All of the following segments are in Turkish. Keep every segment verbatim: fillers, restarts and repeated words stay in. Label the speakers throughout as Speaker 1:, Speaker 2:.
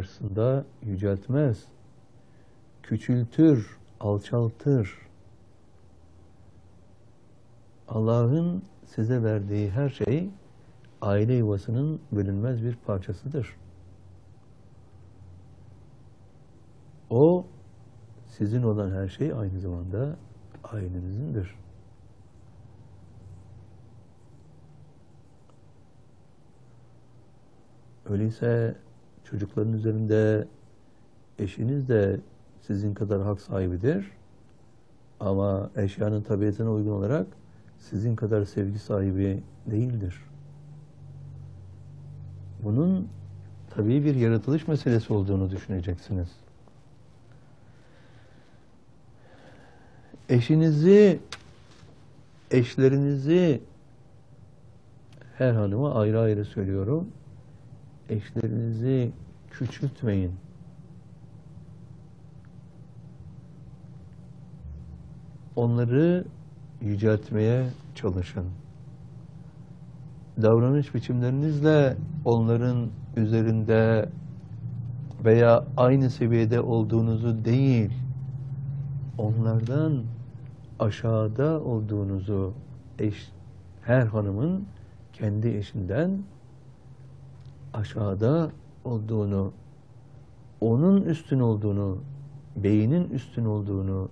Speaker 1: karşısında yüceltmez, küçültür, alçaltır. Allah'ın size verdiği her şey aile yuvasının bölünmez bir parçasıdır. O sizin olan her şey aynı zamanda ailenizin. Öyleyse çocukların üzerinde eşiniz de sizin kadar hak sahibidir. Ama eşyanın tabiatına uygun olarak sizin kadar sevgi sahibi değildir. Bunun tabii bir yaratılış meselesi olduğunu düşüneceksiniz. Eşinizi, eşlerinizi, her hanıma ayrı ayrı söylüyorum, eşlerinizi küçültmeyin. Onları yüceltmeye çalışın. Davranış biçimlerinizle onların üzerinde veya aynı seviyede olduğunuzu değil, onlardan aşağıda olduğunuzu, eş, her hanımın kendi eşinden aşağıda olduğunu, onun üstün olduğunu, beynin üstün olduğunu,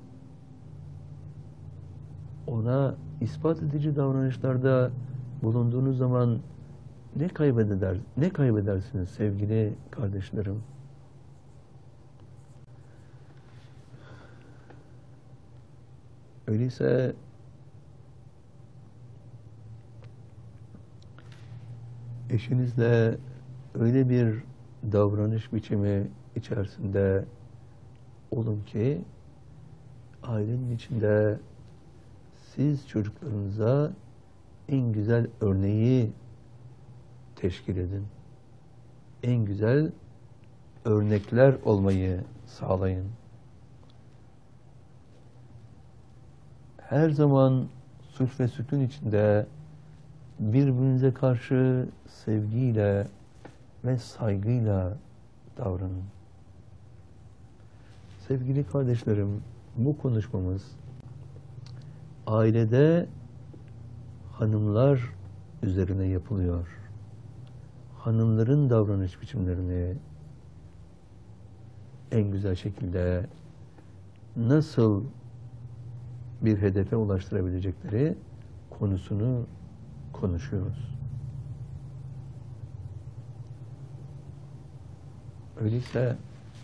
Speaker 1: ona ispat edici davranışlarda bulunduğunuz zaman ne kaybeder, ne kaybedersiniz sevgili kardeşlerim? Öyleyse eşinizle öyle bir davranış biçimi içerisinde olun ki ailenin içinde siz çocuklarınıza en güzel örneği teşkil edin. En güzel örnekler olmayı sağlayın. Her zaman sulh ve sükun içinde birbirinize karşı sevgiyle ve saygıyla davranın. Sevgili kardeşlerim, bu konuşmamız ailede hanımlar üzerine yapılıyor. Hanımların davranış biçimlerini en güzel şekilde nasıl bir hedefe ulaştırabilecekleri konusunu konuşuyoruz. Öyleyse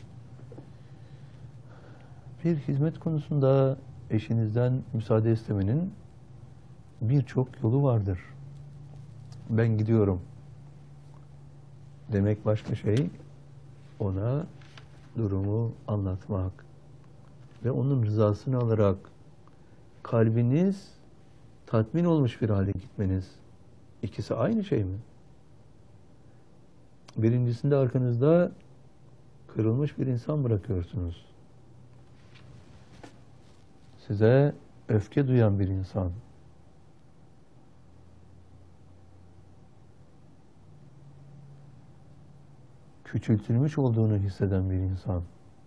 Speaker 1: bir hizmet konusunda eşinizden müsaade istemenin birçok yolu vardır. Ben gidiyorum demek başka şey, ona durumu anlatmak ve onun rızasını alarak kalbiniz tatmin olmuş bir hale gitmeniz, ikisi aynı şey mi? Birincisinde arkanızda kırılmış bir insan bırakıyorsunuz. Size öfke duyan bir insan. Küçültülmüş olduğunu hisseden bir insan.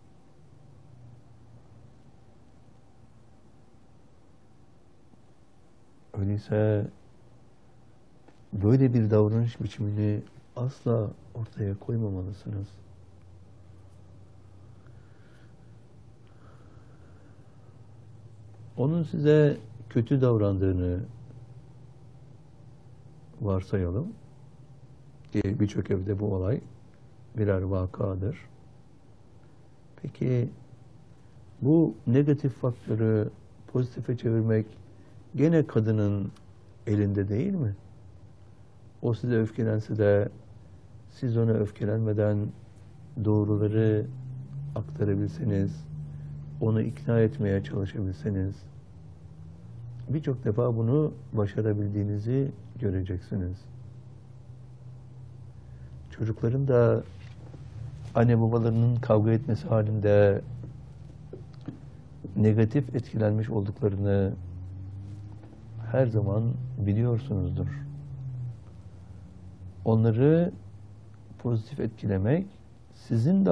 Speaker 1: Öyleyse böyle bir davranış biçimini asla ortaya koymamalısınız. Onun size kötü davrandığını varsayalım ki birçok evde bu olay birer vakadır. Peki bu negatif faktörü pozitife çevirmek gene kadının elinde değil mi? O size öfkelense de siz ona öfkelenmeden doğruları aktarabilseniz, onu ikna etmeye çalışabilseniz, birçok defa bunu başarabildiğinizi göreceksiniz. Çocukların da anne babalarının kavga etmesi halinde negatif etkilenmiş olduklarını her zaman biliyorsunuzdur. Onları pozitif etkilemek sizin de